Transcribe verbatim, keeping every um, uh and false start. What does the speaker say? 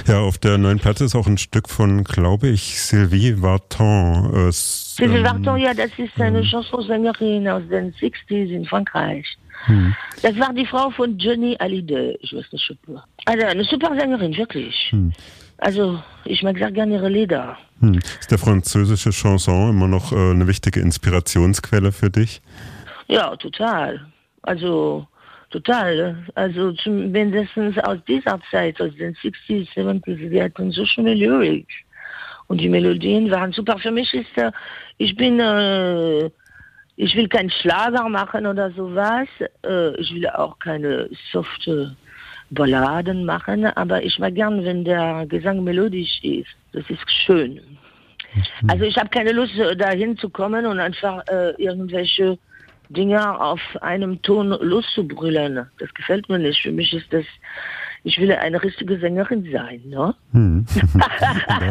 Ja, auf der neuen Platte ist auch ein Stück von, glaube ich, Sylvie Vartan. Äh, Sylvie ähm, Vartan, ja, das ist eine ähm, Chansonsängerin aus den sechziger in Frankreich. Hm. Das war die Frau von Johnny Hallyday, ich weiß nicht, super. Also eine super Sängerin, wirklich. Hm. Also ich mag sehr gerne ihre Lieder. Hm. Ist der französische Chanson immer noch äh, eine wichtige Inspirationsquelle für dich? Ja, total. Also total. Also mindestens aus dieser Zeit, aus den sechziger, siebziger, die hatten so schöne Lyrik. Und die Melodien waren super. Für mich ist, äh, ich bin, äh, ich will keinen Schlager machen oder sowas. Äh, ich will auch keine softe Balladen machen, aber ich mag gern, wenn der Gesang melodisch ist. Das ist schön. Mhm. Also ich habe keine Lust, dahin zu kommen und einfach äh, irgendwelche Dinge auf einem Ton loszubrüllen. Das gefällt mir nicht. Für mich ist das, ich will eine richtige Sängerin sein, ne? Hm.